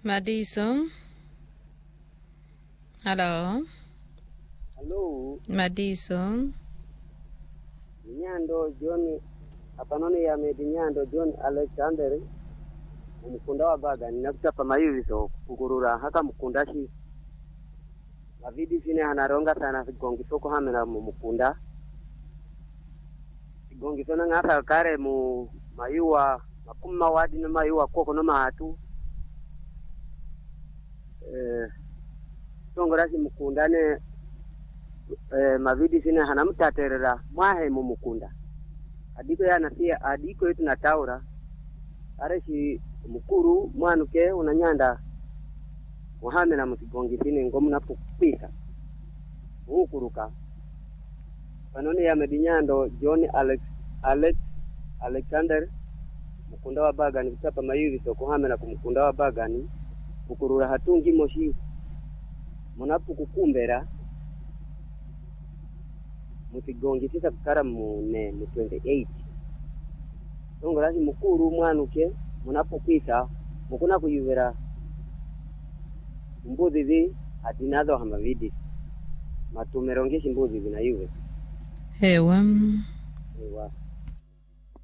Madison. Hello. Hello. Madison. Nyando John apanoni ya Nyando John Alexander mkunda wa baga ninakuchapa mayuvi so kukurura haka mkundashi mavidi sine hanaronga sana sigongi soko hamena mkunda sigongi sona ngasa kare mu mayuwa makuma wadi na mayuwa koko no mahatu songorashi mkundane mavidi sine hanamtaterera mwahe mu mukunda adiko yana pia adiko yetu na taura areshi mukuru mwanuke unanyanda muhame na musigongi sine ngomu napupisa ukuruka panoni ya Nyando John Alexander mukunda wa bagani kuchapa mayuvi so kuhame na kumukunda wa bagani ukurura hatungi moshi munapu kukumbera musigongi sisa kukara mu 28 ngolazi mukuru mwanuke munapopisa mukuna kuyuvera mbuzi zi atinazo hamavidi matumerongeshi mbuzi zinayuve Ewa. ewa